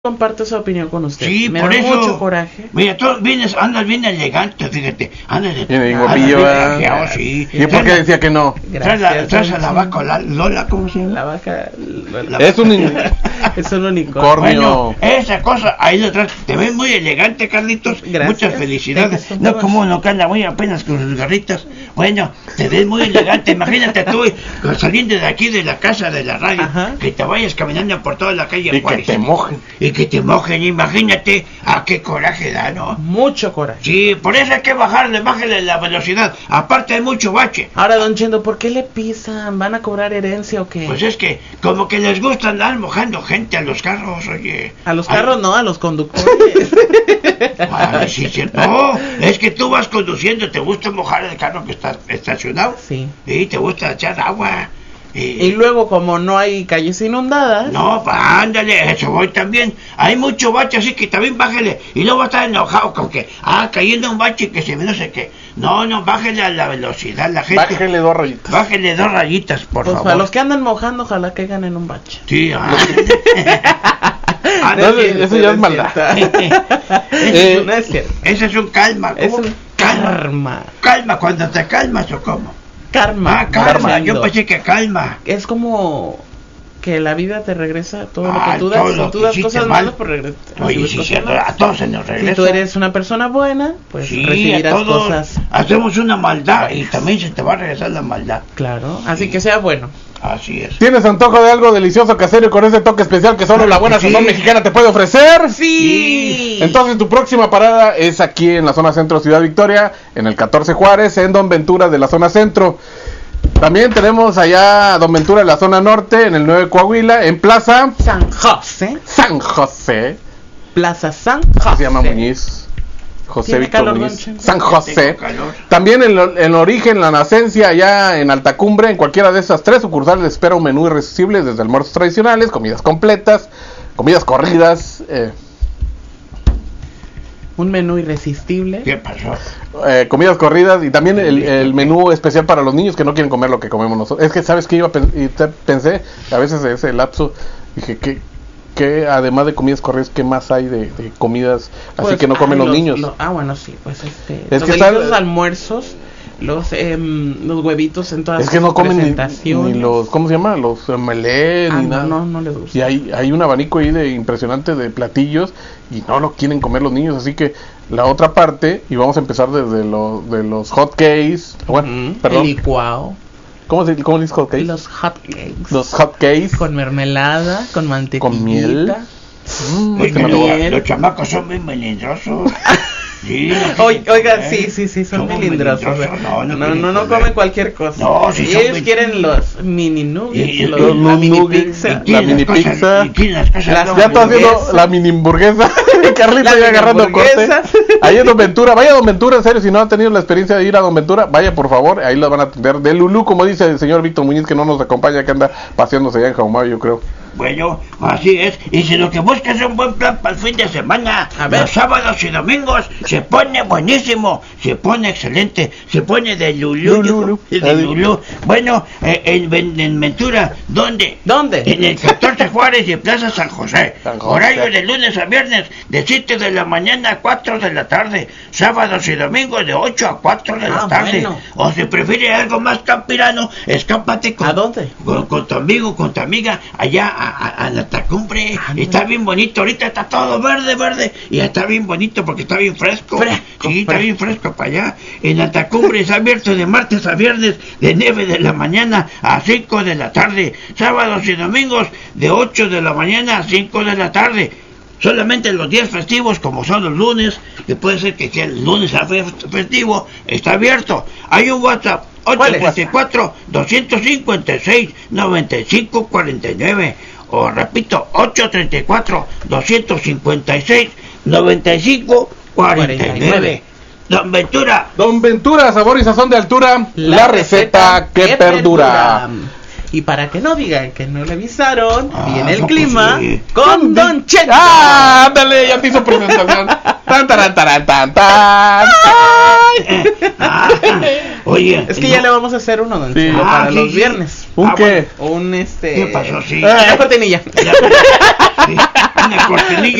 comparto esa opinión con usted. Sí, me por da eso. mucho coraje. Mira, tú andas bien elegante, fíjate. Andas Bien guapillo, trajeado, sí. ¿Y por qué decía que no? Traes a la vaca Lola, ¿cómo se llama? La vaca... Es un Es un unicornio. cornio. Bueno, esa cosa, ahí detrás, te ves muy elegante, Carlitos. Gracias. Muchas felicidades. Gracias, No como uno que anda muy apenas con sus garritas. Bueno, te ves muy elegante. Imagínate tú saliendo de aquí de la casa de la radio, Ajá. que te vayas caminando por toda la calle Y que Juárez. te mojen. Y que te mojen, imagínate a qué coraje da, ¿no? Mucho coraje. Sí, por eso hay que bájale la velocidad. Aparte hay mucho bache. Ahora, don Chendo, ¿por qué le pisan? ¿Van a cobrar herencia o qué? Pues es que como que les gusta andar mojando gente a los carros, oye. A los carros no, a los conductores. Ay, sí, cierto. No, es que tú vas conduciendo, te gusta mojar el carro que está estacionado. Sí. Y te gusta echar agua. Y luego, como no hay calles inundadas... No, ándale, eso voy también. Hay mucho bache, así que también bájale. Y luego va a estar enojado con que, cayendo un bache que se me no sé qué. No, bájale a la velocidad, la gente. Bájale 2 rayitas. Bájele 2 rayitas, por Pues favor. para los que andan mojando, ojalá caigan en un bache. Sí, Eso ya es maldad. No es cierto. Ese es un calma. Es ¿Cómo? un karma. Calma, cuando te calmas o cómo. Karma. Calma, yo Chendo. pensé que calma. Es como que la vida te regresa todo lo que tú todo das. lo Si tú que das hiciste cosas mal. malas, pues regresa. Oye, sí, cierto, a todos se nos regresa. Si tú eres una persona buena, pues Sí, recibirás a todos cosas. hacemos una maldad y también se te va a regresar la maldad. Claro, así que sea bueno. Así es. ¿Tienes antojo de algo delicioso casero y con ese toque especial que solo la buena Sí. sazón mexicana te puede ofrecer? Sí. Entonces tu próxima parada es aquí en la zona centro Ciudad Victoria, en el 14 Juárez, en Don Ventura de la zona centro. También tenemos allá a Don Ventura de la zona norte, en el 9 Coahuila, en Plaza San José. San José. Plaza San Así José. se llama Muñiz. José ¿Tiene Víctor calor, Muñiz. don Chendo? San José. Tengo calor. También en origen, la nacencia, allá en Altacumbre, en cualquiera de esas 3 sucursales les espera un menú irresistible, desde almuerzos tradicionales, comidas completas, comidas corridas, Un menú irresistible. ¿Qué pasó? comidas corridas y también el menú especial para los niños que no quieren comer lo que comemos nosotros. Es que, ¿sabes qué? Pensé, a veces ese lapso, dije que además de comidas corridas, ¿qué más hay de comidas así Pues, que no comen los niños? Bueno, sí, pues Es los que deliciosos almuerzos, los huevitos en todas Es que no sus comen presentaciones. ni los, ¿cómo se llama? Los omelets, ni nada. No les gusta. Y hay un abanico ahí de impresionante de platillos y no lo quieren comer los niños, así que la otra parte, y vamos a empezar desde de los hot cakes, bueno, perdón, El licuado, ¿cómo dice hot cakes? los hot cakes, Los hot cakes con mermelada, con mantequilla, con miel. Pues me lo voy a- miel. los chamacos son muy melindrosos. Sí, Oiga, sí, son melindrosos. No comen cualquier cosa. No, sí y son ellos quieren los mini nuggets, Y la mini nuggets, pizza. la mini pizza. Ya está haciendo hamburguesas. la mini hamburguesa. Carlito La ya mini agarrando corte. hamburguesa. Ahí en Don Ventura, vaya a Don Ventura, en serio, si no han tenido la experiencia de ir a Don Ventura, vaya por favor, ahí los van a atender de Lulú, como dice el señor Víctor Muñiz, que no nos acompaña, que anda paseándose allá en Jaumayo, yo creo. Bueno, así es. Y si lo que buscas es un buen plan para el fin de semana, A ver. los sábados y domingos, se pone buenísimo, se pone excelente, se pone de Lulú. Lulú. De Lulú. Bueno, en Ventura, ¿dónde? ¿Dónde? En el 14 Juárez y Plaza San José. San José. Horario de lunes a viernes, de 7 de la mañana a 4 de la tarde. Sábados y domingos de 8 a 4 de la tarde. Bueno. O si prefiere algo más campirano, escápate ¿A dónde? con tu amigo, con tu amiga, allá a la Altacumbre. Está bien bonito, ahorita está todo verde, y está bien bonito porque está bien fresco. Sí, está bien fresco para allá. En la Altacumbre está abierto de martes a viernes, de 9 de la mañana a 5 de la tarde. Sábados y domingos, de 8 de la mañana a 5 de la tarde. Solamente los días festivos, como son los lunes, que puede ser que sea el lunes a festivo, está abierto. Hay un WhatsApp, ¿Cuál es? 834-255-4549. O repito, 834-256-9549. Don Ventura. Don Ventura, sabor y sazón de altura, la receta que perdura. Y para que no digan que no le avisaron, viene el no, clima pues sí. con Don Cheto. ¡Ah! Ándale, ya te hizo presentación. Tan, taran, taran, tan, tan. ¡Ay! Oye, Es que ya le vamos a hacer uno, don Sí. Chelo, para sí, los sí. viernes. ¿Un qué? Un ¿Qué pasó? Sí. La cortinilla. Sí, una cortinilla.